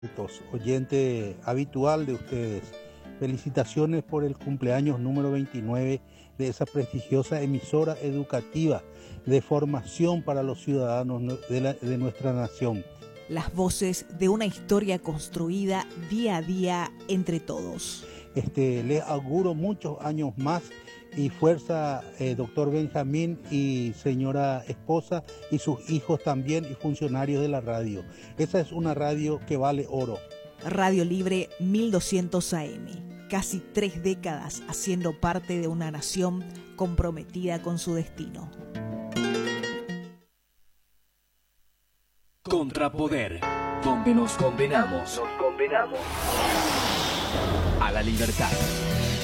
Oyente habitual de ustedes, felicitaciones por el cumpleaños número 29 de esa prestigiosa emisora educativa de formación para los ciudadanos de nuestra nación. Las voces de una historia construida día a día entre todos. Les auguro muchos años más y fuerza, doctor Benjamín y señora esposa y sus hijos también y funcionarios de la radio. Esa es una radio que vale oro. Radio Libre 1200 AM, casi 3 décadas haciendo parte de una nación comprometida con su destino. Contrapoder, donde nos condenamos a la libertad.